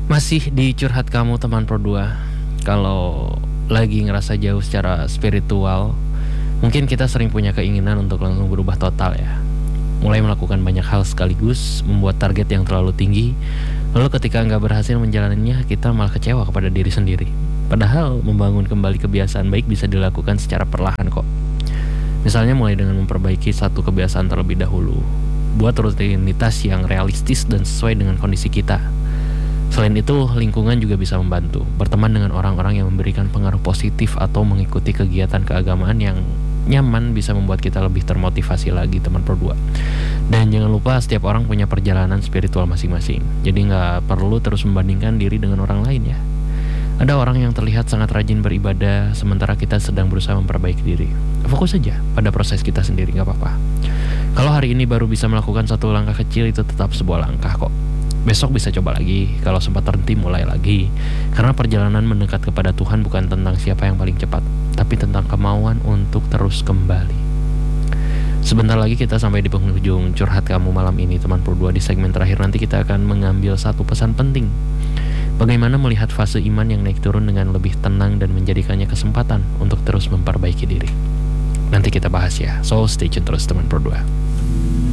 Masih di curhat kamu teman Pro 2. Kalau lagi ngerasa jauh secara spiritual, mungkin kita sering punya keinginan untuk langsung berubah total ya. Mulai melakukan banyak hal sekaligus, membuat target yang terlalu tinggi. Lalu ketika nggak berhasil menjalaninya, kita malah kecewa kepada diri sendiri. Padahal membangun kembali kebiasaan baik bisa dilakukan secara perlahan kok. Misalnya mulai dengan memperbaiki satu kebiasaan terlebih dahulu. Buat rutinitas yang realistis dan sesuai dengan kondisi kita. Selain itu, lingkungan juga bisa membantu. Berteman dengan orang-orang yang memberikan pengaruh positif atau mengikuti kegiatan keagamaan yang nyaman bisa membuat kita lebih termotivasi lagi teman Pro 2. Dan jangan lupa setiap orang punya perjalanan spiritual masing-masing. Jadi nggak perlu terus membandingkan diri dengan orang lain ya. Ada orang yang terlihat sangat rajin beribadah, sementara kita sedang berusaha memperbaiki diri. Fokus saja pada proses kita sendiri, nggak apa-apa. Kalau hari ini baru bisa melakukan satu langkah kecil, itu tetap sebuah langkah kok. Besok bisa coba lagi, kalau sempat terhenti mulai lagi. Karena perjalanan mendekat kepada Tuhan bukan tentang siapa yang paling cepat, tapi tentang kemauan untuk terus kembali. Sebentar lagi kita sampai di penghujung curhat kamu malam ini teman Pro 2. Di segmen terakhir nanti kita akan mengambil satu pesan penting. Bagaimana melihat fase iman yang naik turun dengan lebih tenang dan menjadikannya kesempatan untuk terus memperbaiki diri. Nanti kita bahas ya, so stay tune terus teman Pro 2.